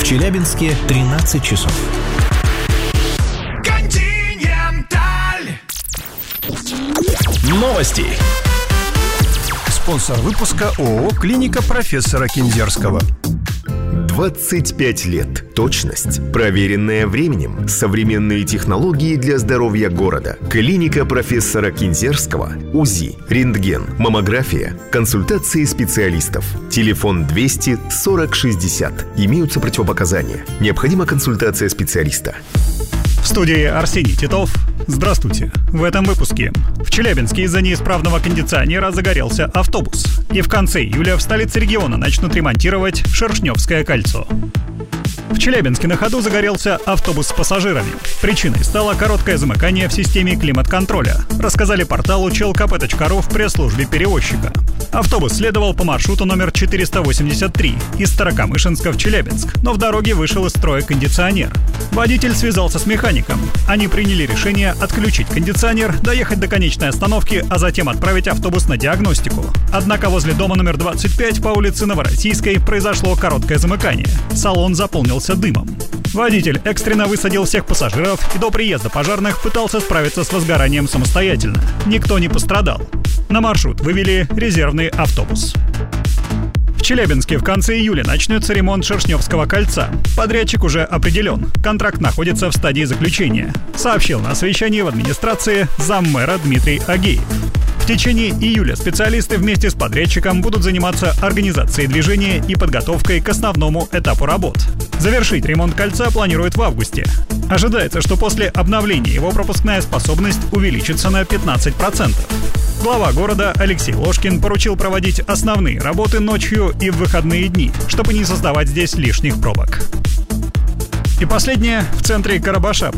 Челябинске 13 часов. Новости. Спонсор выпуска ООО «Клиника профессора Кинзерского». 25 лет. Точность, проверенная временем, современные технологии для здоровья города. Клиника профессора Кинзерского. УЗИ, рентген, маммография, консультации специалистов. Телефон 200 40 60. Имеются противопоказания. Необходима консультация специалиста. В студии Арсений Титов. Здравствуйте. В этом выпуске. В Челябинске из-за неисправного кондиционера загорелся автобус. И в конце июля в столице региона начнут ремонтировать Шершневское кольцо. В Челябинске на ходу загорелся автобус с пассажирами. Причиной стало короткое замыкание в системе климат-контроля, рассказали порталу члкп.ру в пресс-службе перевозчика. Автобус следовал по маршруту номер 483 из Старокамышинска в Челябинск, но в дороге вышел из строя кондиционер. Водитель связался с механиком. Они приняли решение отключить кондиционер, доехать до конечной остановки, а затем отправить автобус на диагностику. Однако возле дома номер 25 по улице Новороссийской произошло короткое замыкание. Салон заполнился дымом. Водитель экстренно высадил всех пассажиров и до приезда пожарных пытался справиться с возгоранием самостоятельно. Никто не пострадал. На маршрут вывели резервный автобус. В Челябинске в конце июля начнется ремонт Шершневского кольца. Подрядчик уже определен. Контракт находится в стадии заключения, сообщил на совещании в администрации заммэра Дмитрий Агеев. В течение июля специалисты вместе с подрядчиком будут заниматься организацией движения и подготовкой к основному этапу работ. Завершить ремонт кольца планируют в августе. Ожидается, что после обновления его пропускная способность увеличится на 15%. Глава города Алексей Ложкин поручил проводить основные работы ночью и в выходные дни, чтобы не создавать здесь лишних пробок. И последнее. В центре Карабаша